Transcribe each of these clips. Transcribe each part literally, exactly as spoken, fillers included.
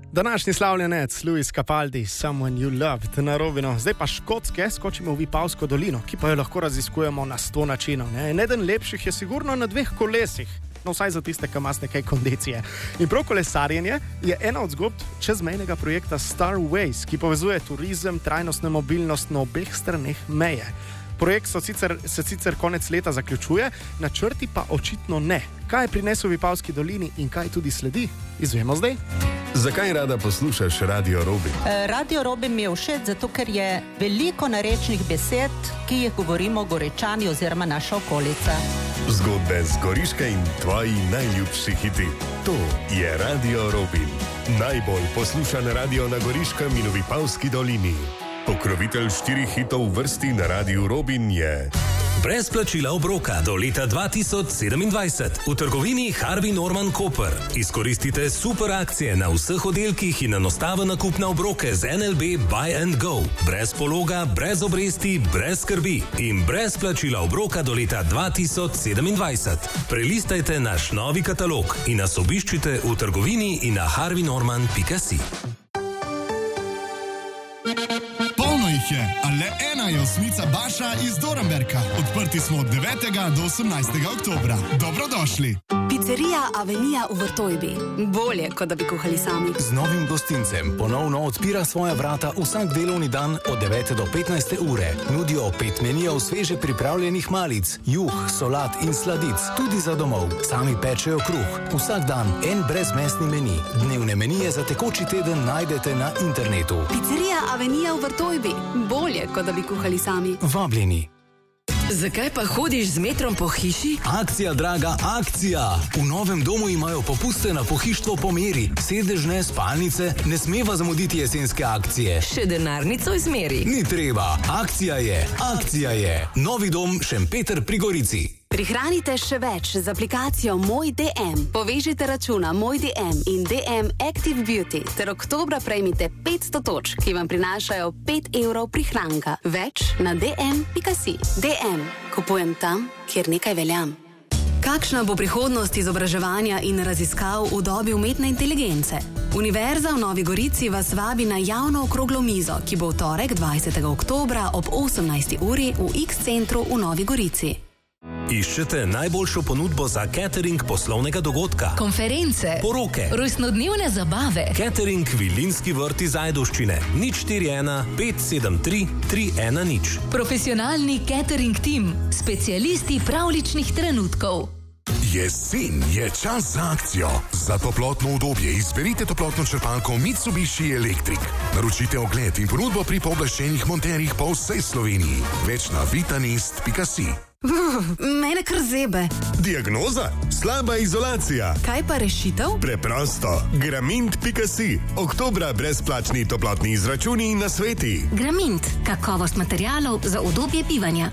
Današnji slavljenec Luis Capaldi, Someone You Loved, na Robino. Zdaj pa Škotske, skočimo v Vipavsko dolino, ki pa jo lahko raziskujemo na sto načinov. Ne? En eden lepših je sigurno na dveh kolesih, no vsaj za tiste, ki imate nekaj kondicije. In prav kolesarjenje je ena od zgodb čezmejnega projekta Star Ways, ki povezuje turizem, trajnostno mobilnost na obeh straneh meje. Projekt so sicer, se sicer konec leta zaključuje, načrti pa očitno ne. Kaj je prinesel v Vipavski dolini in kaj tudi sledi, izvemo zdaj. Zakaj rada poslušaš Radio Robin? Radio Robin mi je všeč, zato ker je veliko narečnih besed, ki jih govorimo Goričani oziroma naša okolica. Zgodbe z Goriške in tvoji najljubši hiti. To je Radio Robin. Najbolj poslušan radio na Goriškem in v Vipavski dolini. Pokrovitelj štirih hitov v vrsti na Radiu Robin je... Brez plačila obroka do leta dva tisoč sedemindvajset v trgovini Harvey Norman Koper. Izkoristite super akcije na vseh oddelkih in enostaven nakup na obroke z N L B Buy and Go. Brez pologa, brez obresti, brez skrbi in brez plačila obroka do leta dva tisoč sedemindvajset. Prelistajte naš novi katalog in nas obiščite v trgovini in na harvey norman pika si. Polno jih je, a le ena je osmica Baša iz Dornberka. Odprti smo od devetega do osemnajstega oktobra. Dobrodošli! Pizzerija Avenija v Vrtojbi. Bolje, kot da bi kuhali sami. Z novim gostincem ponovno odpira svoja vrata vsak delovni dan od devete do petnajste ure. Nudijo pet menijev sveže pripravljenih malic, juh, solat in sladic, tudi za domov. Sami pečejo kruh. Vsak dan en brezmesni meni. Dnevne menije za tekoči teden najdete na internetu. Pizzerija Avenija v Vrtojbi. Bolje, kot da bi kuhali sami. Vabljeni. Zakaj pa hodiš z metrom po hiši? Akcija, draga, akcija! V novem domu imajo popuste na pohištvo po meri. Sedežne, spalnice, ne smeva zamuditi jesenske akcije. Še denarnico izmeri. Ni treba, akcija je, akcija je. Novi dom Šempeter pri Gorici. Prihranite še več z aplikacijo Moj D M. Povežite računa Moj D M in D M Active Beauty ter oktobra prejmite petsto točk, ki vam prinašajo pet evrov prihranka. Več na d m pika si. D M. Kupujem tam, kjer nekaj veljam. Kakšna bo prihodnost izobraževanja in raziskav v dobi umetne inteligence? Univerza v Novi Gorici vas vabi na javno okroglo mizo, ki bo v torek dvajsetega oktobra ob osemnajsti uri v X centru v Novi Gorici. Iščete najboljšo ponudbo za catering poslovnega dogodka, konference, poroke, rojstnodnevne zabave. Catering Vilinski vrt iz Ajdovščine. nič štiri ena pet sedem tri tri ena nič. Profesionalni catering tim, specialisti pravličnih trenutkov. Jesen je čas za akcijo. Za toplotno udobje izberite toplotno črpalko Mitsubishi Electric. Naročite ogled in ponudbo pri pooblaščenih monterjih po vsej Sloveniji. Več na vitanist pika si. Uf, mene kar zebe. Diagnoza? Slaba izolacija. Kaj pa rešitev? Preprosto. Gramint pika si. Oktobra brezplačni toplotni izračuni in nasveti. Gramint. Kakovost materialov za udobje bivanja.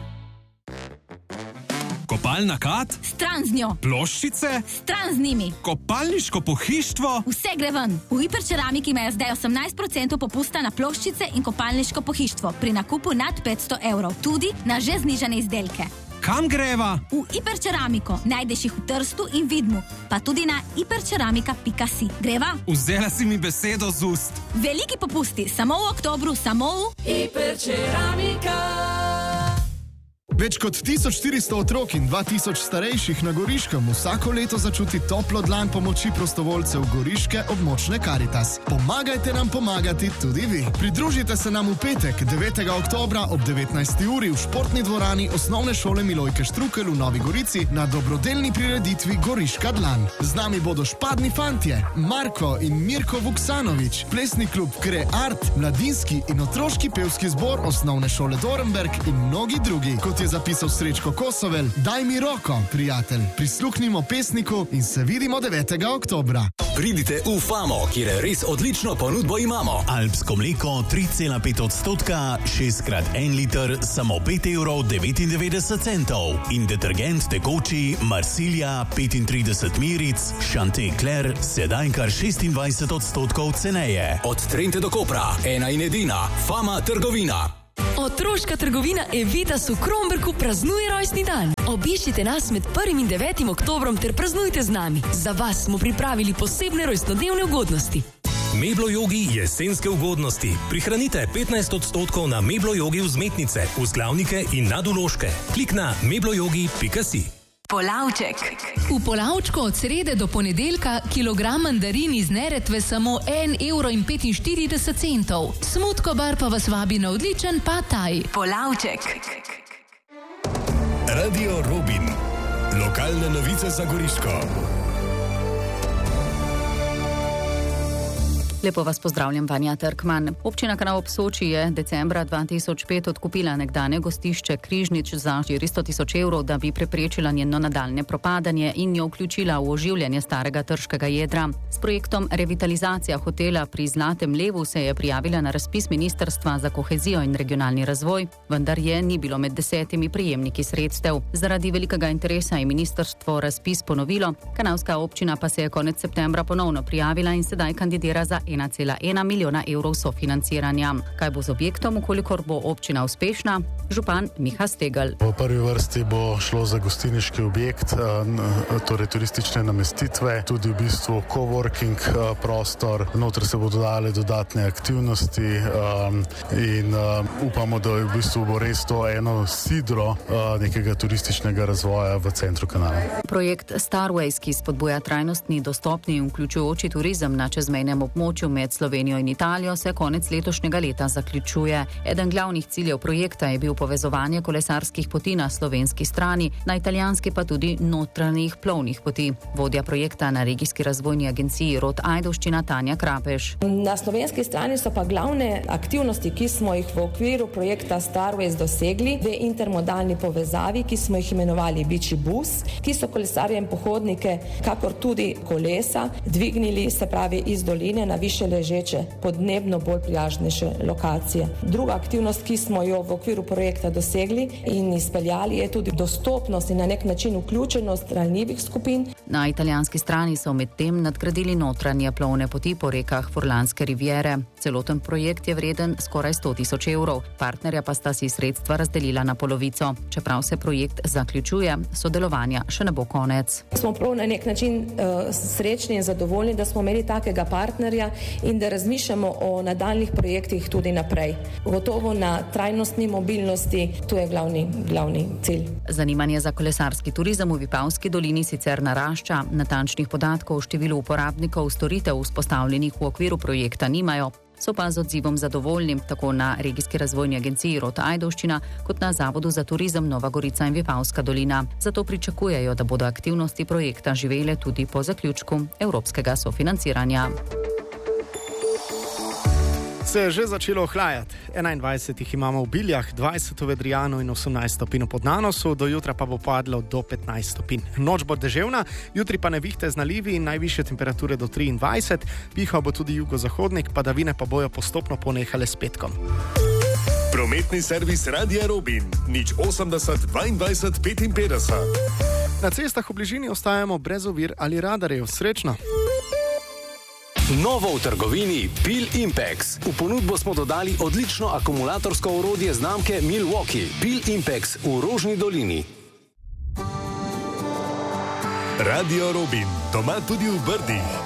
Kopalna kad? Stran z njo. Ploščice? Stran z njimi. Kopalniško pohištvo? Vse gre ven. V Hiperceramiki imajo zdaj osemnajst procentov popusta na ploščice in kopalniško pohištvo pri nakupu nad petsto evrov. Tudi na že znižane izdelke. Kam greva? V Hiperceramiko. Najdeš jih v Trstu in Vidmu. Pa tudi na hiperceramika pika si. Greva? Vzela si mi besedo z ust. Veliki popusti. Samo v oktobru, samo v Hiperceramika. Več kot tisoč štiristo otrok in dva tisoč starejših na Goriškem vsako leto začuti toplo dlan pomoči prostovoljcev Goriške območne Karitas. Pomagajte nam pomagati tudi vi. Pridružite se nam v petek, devetega oktobra ob devetnajsti uri v športni dvorani Osnovne šole Milojke Štrukelj v Novi Gorici na dobrodelni prireditvi Goriška dlan. Z nami bodo špadni fantje, Marko in Mirko Vuksanovič, plesni klub Kreart, mladinski in otroški pevski zbor Osnovne šole Dornberk in mnogi drugi. Kot je zapisal Srečko Kosovel, daj mi roko, prijatelj. Prisluhnimo pesniku in se vidimo devetega oktobra. Pridite v Famo, kjer res odlično ponudbo imamo. Alpsko mleko tri cela pet odstotka, šest krat en liter, samo pet evrov devetindevetdeset centov. In detergent tekoči Marsilja petintrideset miric, Chanté Claire, sedaj kar šestindvajset odstotkov ceneje. Od Trente do Kopra, ena in edina, Fama trgovina. Otroška trgovina Evitas v Kromberku praznuje rojstni dan. Obiščite nas med prvim in devetim oktobrom ter praznujte z nami. Za vas smo pripravili posebne rojstnodnevne ugodnosti. Meblo Jogi jesenske ugodnosti. Prihranite petnajst odstotkov na Meblo Jogi vzmetnice, vzglavnike in nadvložke. Klik na meblojogi pika si. Polavček. V Polavčku od srede do ponedeljka kilogram mandarin iz Neretve samo en evro in petinštirideset centov. Smutko bar pa vas vabi na odličen pad thai. Polavček. Radio Robin. Lokalne novice za Goriško. Lepo vas pozdravljam, Vanja Trkman. Občina Kanal ob Soči je decembra dva tisoč pet odkupila nekdanje gostišče Križnič za štiristo tisoč evrov, da bi preprečila njeno nadaljne propadanje in jo vključila v oživljanje starega trškega jedra. S projektom revitalizacija hotela pri Zlatem levu se je prijavila na razpis Ministrstva za kohezijo in regionalni razvoj, vendar je ni bilo med desetimi prejemniki sredstev. Zaradi velikega interesa je ministrstvo razpis ponovilo, kanalska občina pa se je konec septembra ponovno prijavila in sedaj kandidira za ena cela ena milijona evrov sofinanciranja. Kaj bo z objektom, ukolikor bo občina uspešna? Župan Miha Stegel. V prvi vrsti bo šlo za gostilniški objekt, torej turistične namestitve, tudi v bistvu coworking prostor. Noter se bodo dodale dodatne aktivnosti in upamo, da v bistvu bo res to eno sidro nekega turističnega razvoja v centru Kanala. Projekt Starways, ki spodbuja trajnostni, dostopni in vključujoči turizem na čezmejnem območju med Slovenijo in Italijo, se konec letošnjega leta zaključuje. Eden glavnih ciljev projekta je bil povezovanje kolesarskih poti na slovenski strani, na italijanski pa tudi notranjih plovnih poti. Vodja projekta na regijski razvojni agenciji Rod Ajdovščina Tanja Krapeš. Na slovenski strani so pa glavne aktivnosti, ki smo jih v okviru projekta Starways dosegli, dve intermodalni povezavi, ki smo jih imenovali Biči bus, ki so kolesarje in pohodnike, kakor tudi kolesa, dvignili, se pravi, iz doline na više ležeče, podnebno bolj prijaznejše lokacije. Druga aktivnost, ki smo jo v okviru projekta dosegli in izpeljali, je tudi dostopnost in na nek način vključenost ranljivih skupin. Na italijanski strani so medtem nadgradili notranje plovne poti po rekah Furlanske riviere. Celoten projekt je vreden skoraj sto tisoč evrov. Partnerja pa sta si sredstva razdelila na polovico. Čeprav se projekt zaključuje, sodelovanja še ne bo konec. Smo prav na nek način uh, srečni in zadovoljni, da smo imeli takega partnerja in da razmišljamo o nadaljnih projektih tudi naprej. Gotovo na trajnostni mobilnosti, to je glavni, glavni cilj. Zanimanje za kolesarski turizem v Vipavski dolini sicer narašča. Natančnih podatkov o številu uporabnikov storitev vzpostavljenih v okviru projekta nimajo. So pa z odzivom zadovoljni tako na regijski razvojni agenciji Rod Ajdovščina kot na Zavodu za turizem Nova Gorica in Vipavska dolina. Zato pričakujejo, da bodo aktivnosti projekta živele tudi po zaključku evropskega sofinanciranja. Se je že začelo ohlajati. enaindvajset jih imamo v Biljah, dvajset v Vedrijanu in osemnajst stopinj pod Nanosu, do jutra pa bo padlo do petnajst stopinj. Noč bo deževna, jutri pa nevihte z nalivi in najvišje temperature do triindvajset, pihal bo tudi jugozahodnik, padavine pa bojo postopno ponehale s petkom. Prometni servis Radia Robin, nič osemdeset dvaindvajset petinpetdeset. Na cestah v bližini ostajamo brez ovir ali radarjev. Srečno! Novo v trgovini Pil Impex. V ponudbo smo dodali odlično akumulatorsko orodje znamke Milwaukee. Pil Impex v Rožni dolini. Radio Robin, doma tudi v Brdih.